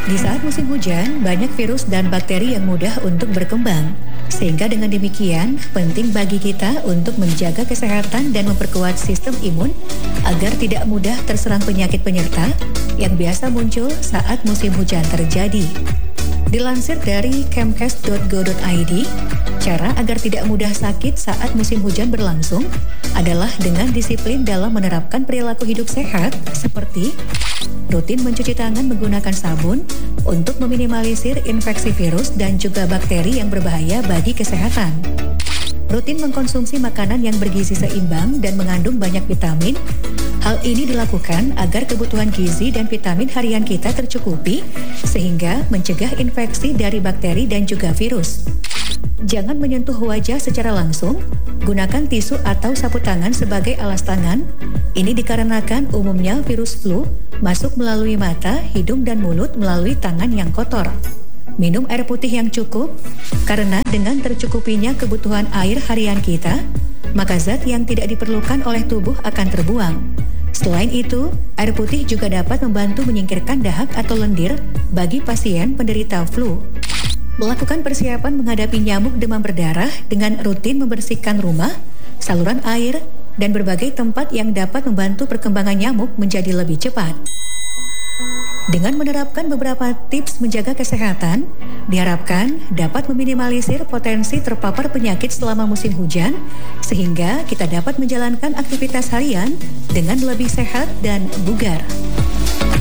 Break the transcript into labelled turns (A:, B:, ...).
A: Di saat musim hujan, banyak virus dan bakteri yang mudah untuk berkembang. Sehingga dengan demikian, penting bagi kita untuk menjaga kesehatan dan memperkuat sistem imun agar tidak mudah terserang penyakit penyerta yang biasa muncul saat musim hujan terjadi. Dilansir dari kemkes.go.id, cara agar tidak mudah sakit saat musim hujan berlangsung adalah dengan disiplin dalam menerapkan perilaku hidup sehat seperti rutin mencuci tangan menggunakan sabun untuk meminimalisir infeksi virus dan juga bakteri yang berbahaya bagi kesehatan. Rutin mengkonsumsi makanan yang bergizi seimbang dan mengandung banyak vitamin. Hal ini dilakukan agar kebutuhan gizi dan vitamin harian kita tercukupi sehingga mencegah infeksi dari bakteri dan juga virus. Jangan menyentuh wajah secara langsung, gunakan tisu atau sapu tangan sebagai alas tangan. Ini dikarenakan umumnya virus flu masuk melalui mata, hidung, dan mulut melalui tangan yang kotor. Minum air putih yang cukup, karena dengan tercukupinya kebutuhan air harian kita, maka zat yang tidak diperlukan oleh tubuh akan terbuang. Selain itu, air putih juga dapat membantu menyingkirkan dahak atau lendir bagi pasien penderita flu. Melakukan persiapan menghadapi nyamuk demam berdarah dengan rutin membersihkan rumah, saluran air, dan berbagai tempat yang dapat membantu perkembangan nyamuk menjadi lebih cepat. Dengan menerapkan beberapa tips menjaga kesehatan, diharapkan dapat meminimalisir potensi terpapar penyakit selama musim hujan, sehingga kita dapat menjalankan aktivitas harian dengan lebih sehat dan bugar.